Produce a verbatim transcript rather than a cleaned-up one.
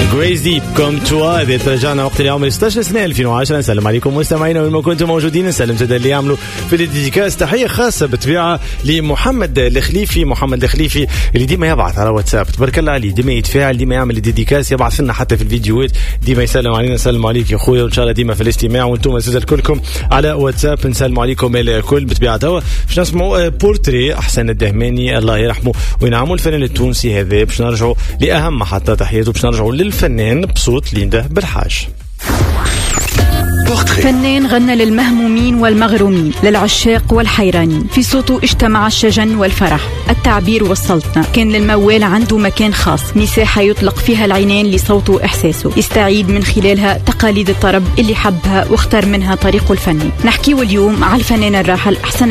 Grace Deep Come To. إذا ترجعنا وقت اليوم ستة عشر سنة ألفين وعشرة. نسلم عليكم مستمعينا وين ما كنتم موجودين. نسلم جدا اللي يعملوا في الديديكاس. تحية خاصة بطبيعة لمحمد الخليفي. محمد الخليفي اللي ديما يبعث على واتساب، تبارك الله عليه، ديما يتفاعل، ديما يعمل الديديكاس، يبعث لنا حتى في الفيديوهات، ديما يسلم علينا. نسلم عليك يا خويا، وإن شاء الله ديما في الاستماع. وانتم أساتذة كلكم على واتساب نسلم عليكم الكل بطبيعة. توا باش نسمعوا بورتري أحسن الدهماني الله يرحمه وينعموا الفنان التونسي هذا. باش نرجعوا لأهم محطة تحياته، باش نرجعوا للفنان بصوت ليندا بالحاج. فنان غنى للمهمومين والمغرومين، للعشاق والحيرانين. في صوته اجتمع الشجن والفرح، التعبير والسلطنة. كان للموال عنده مكان خاص، مساحة يطلق فيها العينين لصوته وإحساسه، يستعيد من خلالها تقاليد الطرب اللي حبها واختار منها طريقه الفني. نحكيه اليوم على الفنان الراحل أحسن